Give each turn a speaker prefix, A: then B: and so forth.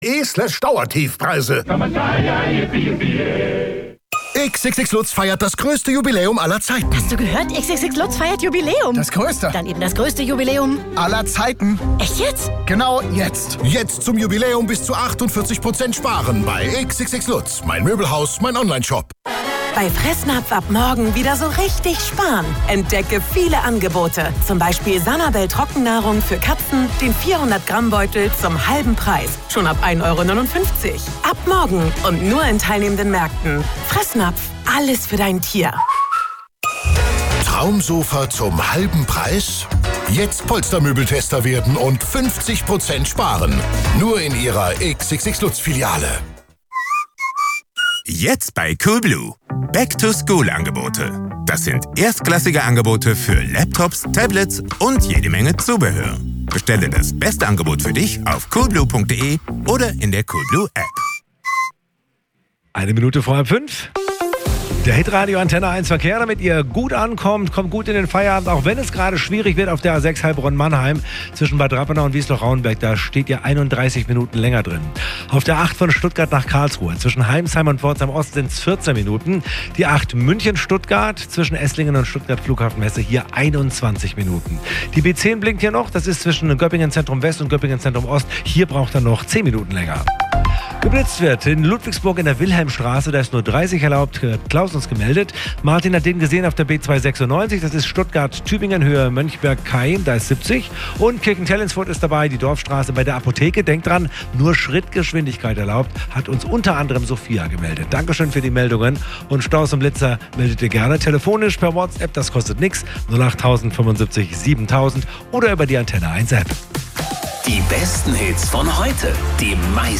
A: E/Dauertiefpreise. XXX Lutz feiert das größte Jubiläum aller Zeiten.
B: Hast du gehört? XXX Lutz feiert Jubiläum.
C: Das größte.
B: Dann eben das größte Jubiläum
C: aller Zeiten.
B: Echt jetzt?
C: Genau jetzt.
A: Jetzt zum Jubiläum bis zu 48% sparen bei XXX Lutz. Mein Möbelhaus, mein Onlineshop.
D: Bei Fressnapf ab morgen wieder so richtig sparen. Entdecke viele Angebote. Zum Beispiel Sanabel Trockennahrung für Katzen, den 400-Gramm-Beutel zum halben Preis. Schon ab 1,59 €. Ab morgen und nur in teilnehmenden Märkten. Fressnapf, alles für dein Tier.
A: Traumsofa zum halben Preis? Jetzt Polstermöbeltester werden und 50% sparen. Nur in Ihrer XXX Lutz-Filiale.
E: Jetzt bei Coolblue. Back-to-School-Angebote. Das sind erstklassige Angebote für Laptops, Tablets und jede Menge Zubehör. Bestelle das beste Angebot für dich auf coolblue.de oder in der Coolblue-App.
F: 1 vor 5. Der Hitradio Antenne 1 Verkehr, damit ihr gut ankommt, kommt gut in den Feierabend, auch wenn es gerade schwierig wird auf der A6 Heilbronn-Mannheim zwischen Bad Rappenau und Wiesloch-Rauenberg, da steht ihr 31 Minuten länger drin. Auf der 8 von Stuttgart nach Karlsruhe zwischen Heimsheim und Pforzheim Ost sind es 14 Minuten. Die 8 München-Stuttgart zwischen Esslingen und Stuttgart Flughafenmesse hier 21 Minuten. Die B10 blinkt hier noch, das ist zwischen Göppingen Zentrum West und Göppingen Zentrum Ost. Hier braucht er noch 10 Minuten länger. Geblitzt wird in Ludwigsburg in der Wilhelmstraße, da ist nur 30 erlaubt, Klaus uns gemeldet. Martin hat den gesehen auf der B296, das ist Stuttgart-Tübingen, Höhe Mönchberg-Keim, da ist 70. Und Kirchentellensfurt ist dabei, die Dorfstraße bei der Apotheke. Denkt dran, nur Schrittgeschwindigkeit erlaubt, hat uns unter anderem Sophia gemeldet. Dankeschön für die Meldungen. Und Staus und Blitzer meldet ihr gerne telefonisch per WhatsApp, das kostet nichts, 08000 75 7000 oder über die Antenne 1 App.
G: Die besten Hits von heute, die meisten